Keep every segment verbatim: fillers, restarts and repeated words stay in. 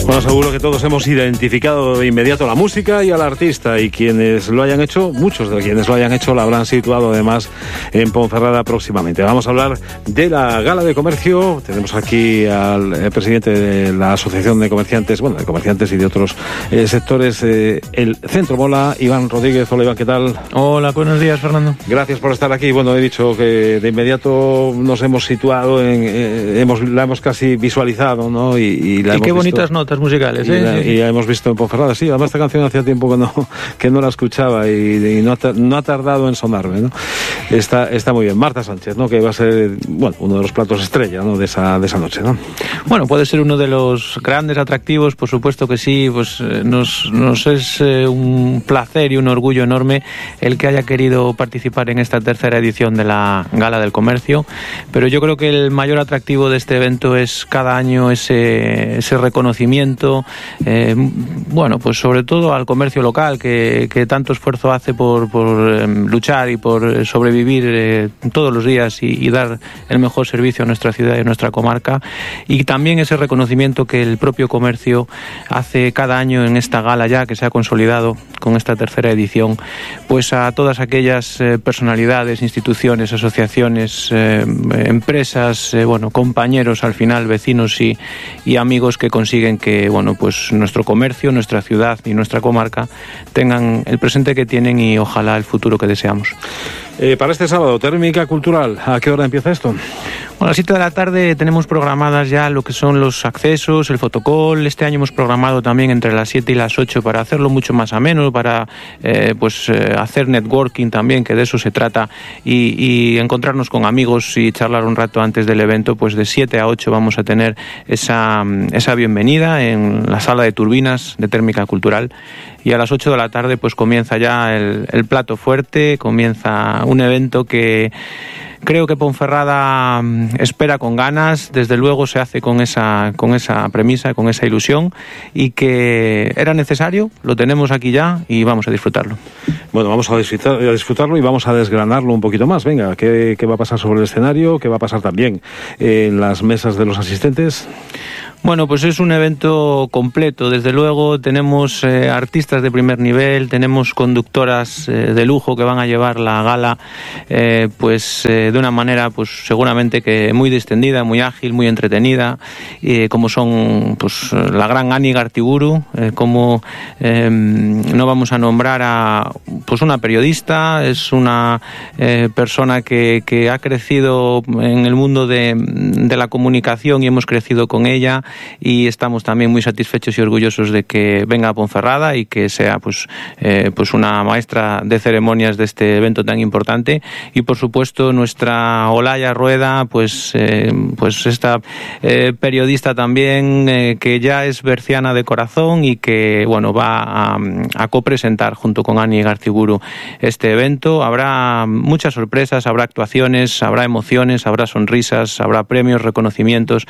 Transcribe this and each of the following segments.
Bueno, seguro que todos hemos identificado de inmediato la música y al artista, y quienes lo hayan hecho, muchos de quienes lo hayan hecho, la habrán situado además en Ponferrada próximamente. Vamos a hablar de la Gala de Comercio. Tenemos aquí al presidente de la Asociación de Comerciantes, bueno, de comerciantes y de otros eh, sectores, eh, el Centro Mola, Iván Rodríguez. Hola, Iván, ¿qué tal? Hola, buenos días, Fernando. Gracias por estar aquí. Bueno, he dicho que de inmediato nos hemos situado, en, eh, hemos, la hemos casi visualizado, ¿no? Y, y, la y hemos qué visto. Bonitas notas musicales, Y, ¿eh? la, y la hemos visto en Ponferrada, sí. Además, esta canción hacía tiempo que no, que no la escuchaba y, y no, ha, no ha tardado en sonarme, ¿no? Está, está muy bien. Marta Sánchez, ¿no? Que va a ser, bueno, uno de los platos estrella, ¿no? De esa, de esa noche, ¿no? Bueno, puede ser uno de los grandes atractivos, por supuesto que sí. Pues eh, nos, nos es eh, un placer y un orgullo enorme el que haya querido participar en esta tercera edición de la Gala del Comercio. Pero yo creo que el mayor atractivo de este evento es cada año ese, ese reconocimiento. Eh, bueno, pues sobre todo al comercio local que, que tanto esfuerzo hace por, por eh, luchar y por sobrevivir eh, todos los días y, y dar el mejor servicio a nuestra ciudad y a nuestra comarca, y también ese reconocimiento que el propio comercio hace cada año en esta gala ya que se ha consolidado con esta tercera edición, pues a todas aquellas eh, personalidades, instituciones, asociaciones, eh, empresas, eh, bueno, compañeros al final, vecinos y, y amigos que consiguen que, bueno, pues nuestro comercio, nuestra ciudad y nuestra comarca tengan el presente que tienen y ojalá el futuro que deseamos. Eh, para este sábado, Térmica Cultural, ¿a qué hora empieza esto? Bueno, a las siete de la tarde tenemos programadas ya lo que son los accesos, el fotocall. Este año hemos programado también entre las siete y las ocho para hacerlo mucho más ameno, para eh, pues eh, hacer networking también, que de eso se trata, y, y encontrarnos con amigos y charlar un rato antes del evento. Pues de siete a ocho vamos a tener esa, esa bienvenida en la sala de turbinas de Térmica Cultural, y a las ocho de la tarde pues comienza ya el, el plato fuerte, comienza un evento que creo que Ponferrada espera con ganas. Desde luego se hace con esa, con esa premisa, con esa ilusión, y que era necesario, lo tenemos aquí ya y vamos a disfrutarlo. Bueno, vamos a, disfrutar, a disfrutarlo y vamos a desgranarlo un poquito más. Venga, ¿qué, qué va a pasar sobre el escenario? ¿Qué va a pasar también en las mesas de los asistentes? Bueno, pues es un evento completo, desde luego. Tenemos eh, artistas de primer nivel, tenemos conductoras eh, de lujo que van a llevar la gala eh, pues eh, de una manera pues seguramente que muy distendida, muy ágil, muy entretenida, eh, como son pues la gran Ani Gartiburu, eh, como eh, no vamos a nombrar a pues una periodista, es una eh, persona que, que ha crecido en el mundo de, de la comunicación y hemos crecido con ella. Y estamos también muy satisfechos y orgullosos de que venga a Ponferrada y que sea pues, eh, pues una maestra de ceremonias de este evento tan importante. Y por supuesto nuestra Olaya Rueda, pues, eh, pues esta eh, periodista también eh, que ya es berciana de corazón y que bueno va a, a copresentar junto con Ani Gartiburu este evento. Habrá muchas sorpresas, habrá actuaciones, habrá emociones, habrá sonrisas, habrá premios, reconocimientos.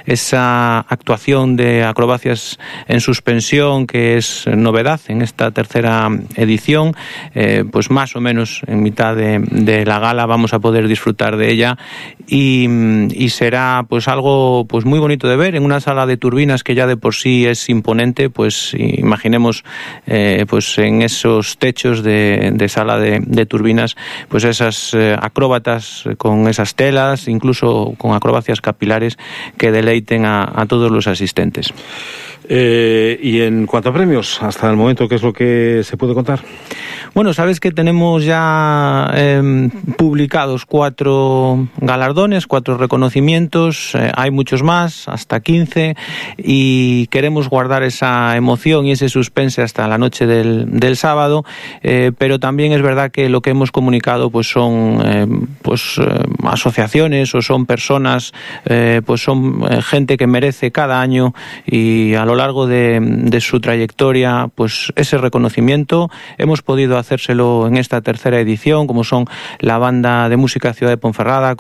Esa actuación de acrobacias en suspensión, que es novedad en esta tercera edición, eh, pues más o menos en mitad de, de la gala vamos a poder disfrutar de ella, y, y será pues algo pues muy bonito de ver en una sala de turbinas que ya de por sí es imponente. Pues imaginemos eh, pues en esos techos de, de sala de, de turbinas pues esas eh, acróbatas con esas telas, incluso con acrobacias capilares que deleiten a, a todos los asistentes. Eh, y en cuanto a premios, hasta el momento, ¿qué es lo que se puede contar? Bueno, sabes que tenemos ya eh, publicados cuatro galardones, cuatro reconocimientos, eh, hay muchos más, hasta quince, y queremos guardar esa emoción y ese suspense hasta la noche del, del sábado, eh, pero también es verdad que lo que hemos comunicado pues son eh, pues eh, asociaciones o son personas, eh, pues son eh, gente que merece cada año y a lo largo de, de su trayectoria pues ese reconocimiento. Hemos podido hacérselo en esta tercera edición, como son la banda de música Ciudad de Ponferrada, como es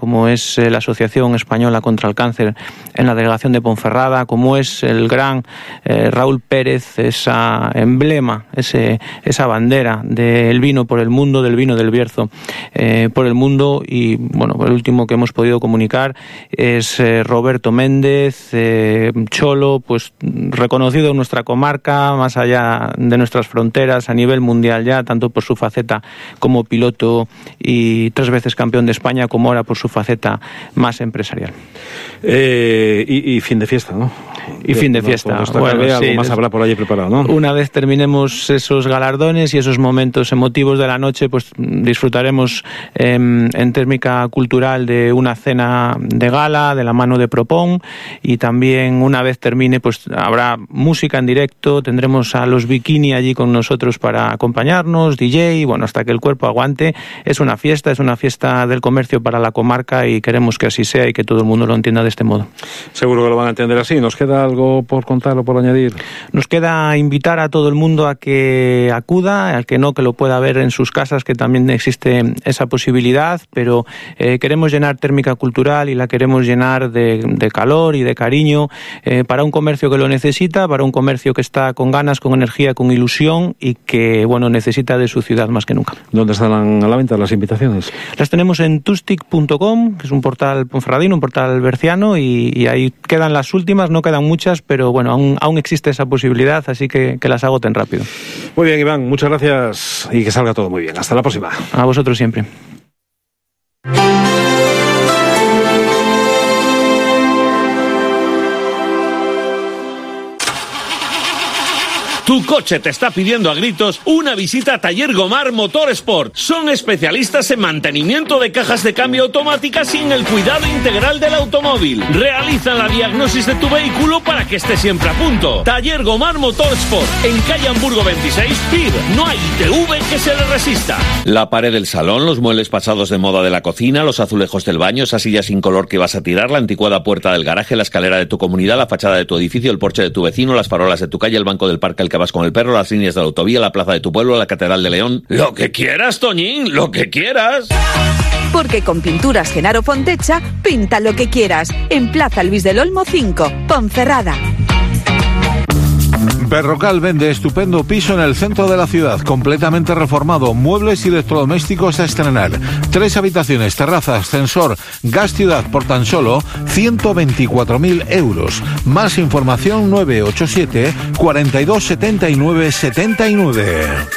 es eh, la Asociación Española contra el Cáncer en la delegación de Ponferrada, como es el gran eh, Raúl Pérez, esa emblema, ese, esa bandera del vino por el mundo, del vino del Bierzo eh, por el mundo. Y bueno, el último que hemos podido comunicar es eh, Roberto Méndez, eh, Cholo, pues reconocido en nuestra comarca, más allá de nuestras fronteras, a nivel mundial ya, tanto por su faceta como piloto y tres veces campeón de España, como ahora por su faceta más empresarial. Eh, y, y fin de fiesta, ¿no? Y fin de fiesta. Bueno, bueno, algo sí, más habrá por allí preparado, ¿no? Una vez terminemos esos galardones y esos momentos emotivos de la noche, pues disfrutaremos eh, en térmica cultural de una cena de gala de la mano de Propón, y también una vez termine pues habrá música en directo, tendremos a los Bikini allí con nosotros para acompañarnos, D J, bueno, hasta que el cuerpo aguante. Es una fiesta, es una fiesta del comercio para la comarca y queremos que así sea y que todo el mundo lo entienda de este modo. Seguro que lo van a entender así. ¿Nos queda algo por contar o por añadir? Nos queda invitar a todo el mundo a que acuda, al que no, que lo pueda ver en sus casas, que también existe esa posibilidad, pero eh, queremos llenar térmica cultural y la queremos llenar de, de calor y de cariño eh, para un comercio que lo necesita, para un comercio que está con ganas, con energía, con ilusión y que, bueno, necesita de su ciudad más que nunca. ¿Dónde están a la venta las invitaciones? Las tenemos en tustic punto com, que es un portal ponferradino, un portal berciano, y, y ahí quedan las últimas, no quedan muchas, pero bueno, aún, aún existe esa posibilidad, así que, que las agoten rápido. Muy bien, Iván, muchas gracias y que salga todo muy bien. Hasta la próxima. A vosotros siempre. Tu coche te está pidiendo a gritos una visita a Taller Gomar Motorsport. Son especialistas en mantenimiento de cajas de cambio automáticas y en el cuidado integral del automóvil. Realizan la diagnosis de tu vehículo para que esté siempre a punto. Taller Gomar Motorsport, en calle Hamburgo veintiséis, P I B. No hay I T V que se le resista. La pared del salón, los muebles pasados de moda de la cocina, los azulejos del baño, esa silla sin color que vas a tirar, la anticuada puerta del garaje, la escalera de tu comunidad, la fachada de tu edificio, el porche de tu vecino, las farolas de tu calle, el banco del parque al que vas con el perro, las líneas de la autovía, la plaza de tu pueblo, la catedral de León. Lo que quieras, Toñín, lo que quieras. Porque con Pinturas Genaro Fontecha, pinta lo que quieras. En Plaza Luis del Olmo cinco, Ponferrada. Berrocal vende estupendo piso en el centro de la ciudad, completamente reformado, muebles y electrodomésticos a estrenar. Tres habitaciones, terraza, ascensor, gas ciudad por tan solo ciento veinticuatro mil euros. Más información nueve ocho siete, cuarenta y dos setenta y nueve setenta y nueve.